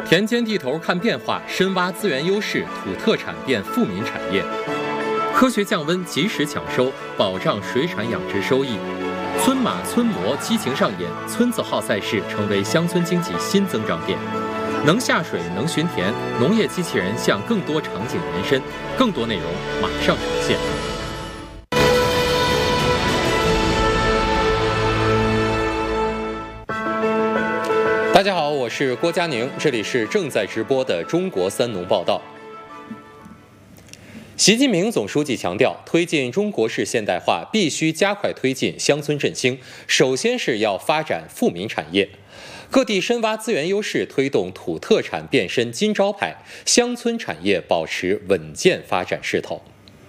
田间地头看变化，深挖资源优势，土特产变富民产业。科学降温，及时抢收，保障水产养殖收益。村马村模激情上演，村子号赛事成为乡村经济新增长点。能下水，能巡田，农业机器人向更多场景延伸。更多内容马上呈现。大家好，我是郭佳宁，这里是正在直播的中国三农报道。习近平总书记强调，推进中国式现代化必须加快推进乡村振兴，首先是要发展富民产业。各地深挖资源优势，推动土特产变身金招牌，乡村产业保持稳健发展势头。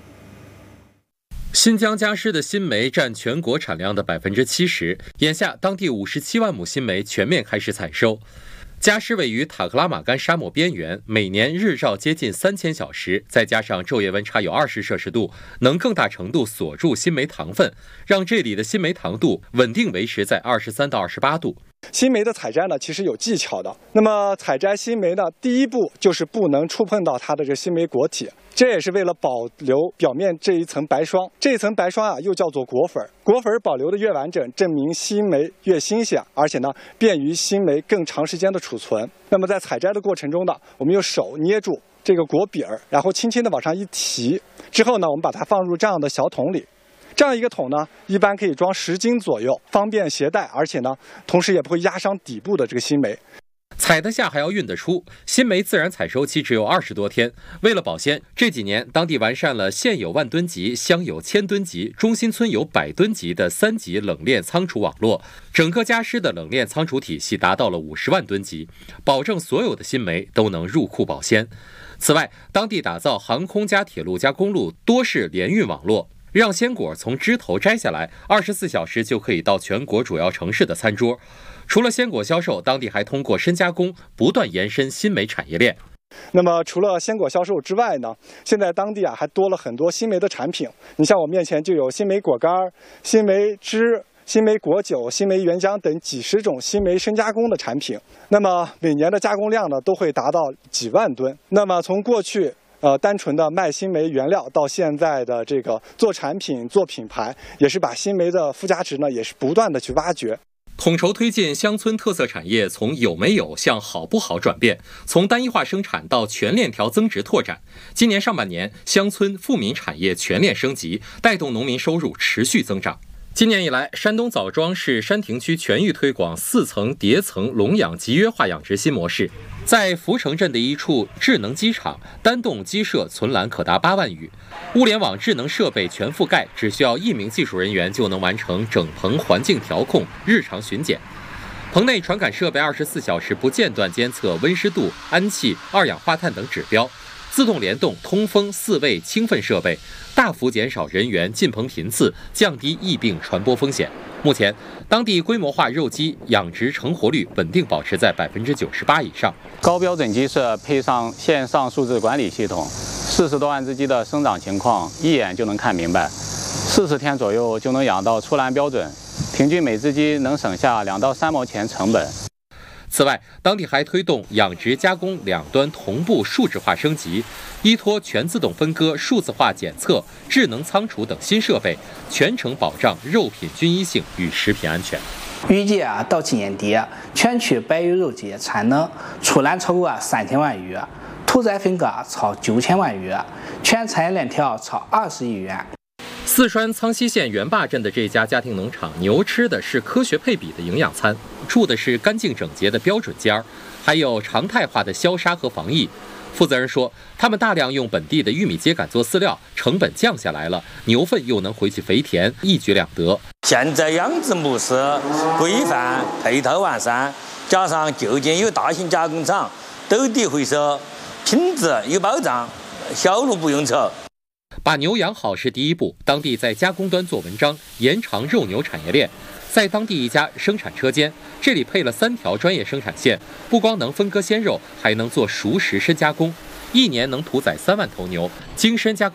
新疆加湿的新煤占全国产量的70%，眼下当地57万亩新煤全面开始采收。加湿位于塔克拉玛干沙漠边缘，每年日照接近3000小时，再加上昼夜温差有20摄氏度，能更大程度锁住新煤糖分，让这里的新煤糖度稳定维持在23到28度。 新煤的采摘呢，其实有技巧的。那么采摘新煤呢，第一步就是不能触碰到它的这新煤果体，这也是为了保留表面这一层白霜。这一层白霜啊，又叫做果粉。果粉保留的越完整，证明新煤越新鲜，而且呢，便于新煤更长时间的储存。那么在采摘的过程中呢，我们用手捏住这个果柄儿，然后轻轻的往上一提，之后呢，我们把它放入这样的小桶里。这样一个桶呢，一般可以装10斤左右，方便携带，而且呢，同时也不会压伤底部的这个新煤。 采得下还要运得出，新煤自然采收期只有20多天。为了保鲜，这几年当地完善了县有10000吨级、乡有1000吨级、中心村有100吨级的3级冷链仓储网络，整个加湿的冷链仓储体系达到了50万吨级，保证所有的新煤都能入库保鲜。此外，当地打造航空加铁路加公路多式联运网络，让鲜果从枝头摘下来，24小时就可以到全国主要城市的餐桌。除了鲜果销售，当地还通过深加工不断延伸新煤产业链。 那么除了鲜果销售之外呢，现在当地还多了很多新煤的产品。你像我面前就有新煤果干、新煤汁、新煤果酒、新煤原浆等几十种新煤深加工的产品。那么每年的加工量呢，都会达到几万吨。那么从过去单纯的卖新煤原料到现在的这个做产品、做品牌，也是把新煤的附加值呢，也是不断的去挖掘。 统筹推进乡村特色产业从有没有向好不好转变，从单一化生产到全链条增值拓展。今年上半年，乡村富民产业全链升级，带动农民收入持续增长。今年以来，山东枣庄市山亭区全域推广4层叠层笼养集约化养殖新模式。在福城镇的一处智能机场，单栋鸡舍存栏可达8万余，物联网智能设备全覆盖，只需要1名技术人员就能完成整棚环境调控、日常巡检。棚内传感设备24小时不间断监测温湿度、氨气、二氧化碳等指标，自动联动通风、饲喂、清粪设备，大幅减少人员进棚频次，降低疫病传播风险。目前，当地规模化肉鸡养殖成活率稳定保持在98%以上。 高标准鸡舍配上线上数字管理系统，40多万只鸡的生长情况一眼就能看明白，40天左右就能养到出栏标准，平均每只鸡能省下2到3毛钱成本。 此外，当地还推动养殖加工两端同步数字化升级，依托全自动分割、数字化检测、智能仓储等新设备，全程保障肉品均一性与食品安全。 预计到今年底，全区白鱼肉鸡产能出栏超过3000万余，屠宰分割超9000万余，全产业链条超20亿元。 四川苍溪县元坝镇的这家家庭农场，牛吃的是科学配比的营养餐，住的是干净整洁的标准间儿，还有常态化的消杀和防疫。负责人说，他们大量用本地的玉米秸秆做饲料，成本降下来了，牛粪又能回去肥田，一举两得。 现在养殖模式规范、配套完善，加上就近有大型加工厂，斗地回收，品质有保障，销路不用愁。 把牛养好是第一步，当地在加工端做文章，延长肉牛产业链。在当地一家生产车间，这里配了3条专业生产线，不光能分割鲜肉，还能做熟食深加工，1年能屠宰3万头牛，精深加工